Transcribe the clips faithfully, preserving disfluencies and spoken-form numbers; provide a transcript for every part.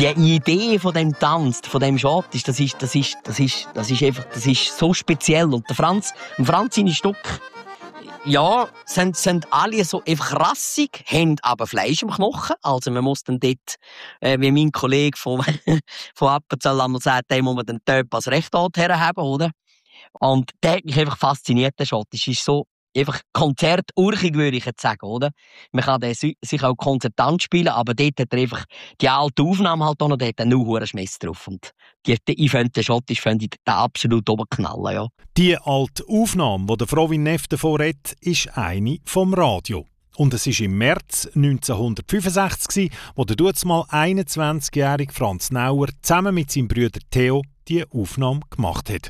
Die Idee von dem Tanz, von dem Schottisch, das ist, das ist, das ist, das ist einfach, das ist so speziell. Und der Franz, der Franz seine Stücke, ja, sind, sind alle so einfach rassig, haben aber Fleisch im Knochen. Also man muss dann dort, äh, wie mein Kollege von, von Appenzell einmal sagt, da muss man den Töp als Rechtort herhaben, oder? Und der hat mich einfach fasziniert, der Schottisch. Ist so einfach konzerturchig, würde ich jetzt sagen, oder? Man kann den sich auch konzertant spielen, aber dort hat er einfach die alte Aufnahme halt auch noch, da hat er nur hohen Schmess drauf. Und die, die, ich finde, den Schottisch finde ich den absolut oben knallen, ja. Die alte Aufnahme, die der Frovin Neff davon redet, ist eine vom Radio. Und es war im März neunzehnhundertfünfundsechzig, wo der damals einundzwanzigjährige Franz Nauer zusammen mit seinem Bruder Theo die Aufnahme gemacht hat.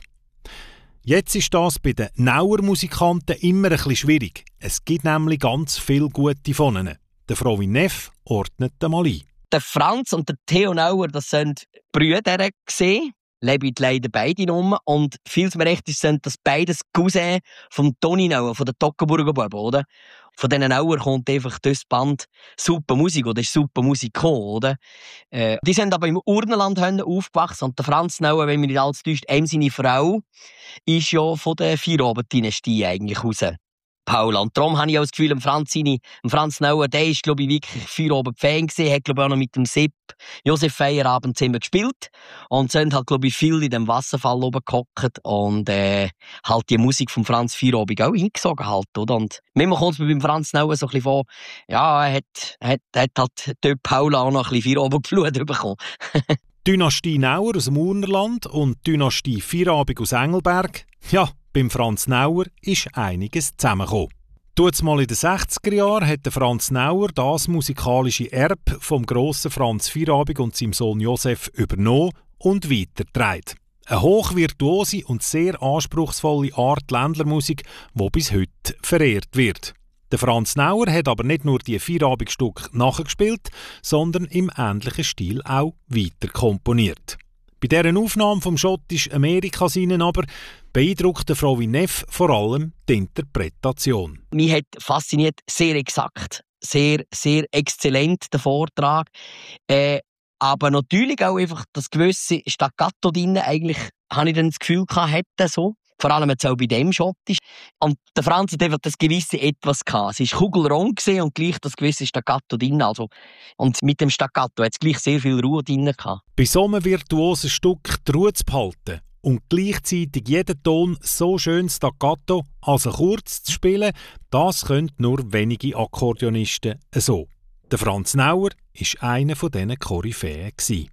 Jetzt ist das bei den Nauer-Musikanten immer ein bisschen schwierig. Es gibt nämlich ganz viele gute von ihnen. Der Frovin Neff ordnet einmal ein. Der Franz und der Theo Nauer, das sind Brüder gesehen. Leben leider beide rum. Und viel mir recht ist, sind das beides Cousins von Toni Nauer, von den Toggenburger Buben, oder? Von diesen Nauer kommt einfach das Band super Musik, oder ist super Musik gekommen, oder? Äh, die sind aber im Urnerland aufgewachsen. Und der Franz Nauer, wenn mich nicht alles täuscht, ihm seine Frau, ist ja von der Vierabend-Dynastie eigentlich raus. Paula. Und darum habe ich auch das Gefühl, Franz, seine, Franz Nauer, der ist, glaube ich, wirklich Feierabend-Fan gewesen, hat, glaube ich, auch noch mit dem Sepp Josef Feierabend zusammen gespielt und sind halt, glaube ich, viel in dem Wasserfall oben gehockt und äh, halt die Musik von Franz Feierabend auch hingesogen halt, oder? Und manchmal kommt es mir beim Franz Nauer so ein bisschen vor, ja, er hat, hat, hat halt dort Paula auch noch ein bisschen Feierabend-Blut bekommen. Dynastie Nauer aus dem Urnerland und Dynastie Feierabend aus Engelberg, ja, beim Franz Nauer ist einiges zusammengekommen. Mal in den sechziger Jahren hat der Franz Nauer das musikalische Erbe vom grossen Franz Feierabend und seinem Sohn Josef übernommen und weitergetragen. Eine hochvirtuose und sehr anspruchsvolle Art Ländlermusik, die bis heute verehrt wird. Der Franz Nauer hat aber nicht nur die Feierabendstücke nachgespielt, sondern im ähnlichen Stil auch weiter komponiert. Bei dieser Aufnahme vom Schottisch Amerika-Sinnen aber beeindruckt der Frovin Neff vor allem die Interpretation. Mich hat fasziniert, sehr exakt, sehr, sehr exzellent der Vortrag. Äh, aber natürlich auch einfach das gewisse Staccato drin, eigentlich habe ich dann das Gefühl gehabt, hätte so. Vor allem jetzt auch bei dem Schottisch. Und der Franz hat einfach das gewisse Etwas gehabt. Es war kugelrund und gleich das gewisse Staccato drin. Also, und mit dem Staccato hat es gleich sehr viel Ruhe drin gehabt. Bei so einem virtuosen Stück die Ruhe zu behalten und gleichzeitig jeden Ton so schön staccato, also kurz zu spielen, das können nur wenige Akkordeonisten so. Der Franz Nauer war einer von diesen Koryphäen.